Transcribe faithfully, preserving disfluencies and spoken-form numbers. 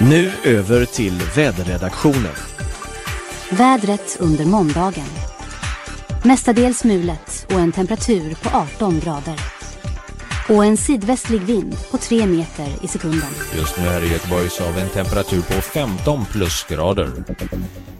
Nu över till väderredaktionen. Vädret under måndagen. Mestadels mulet och en temperatur på arton grader. Och en sydvästlig vind på tre meter i sekunden. Just nu här i Göteborg så har vi en temperatur på femton plusgrader.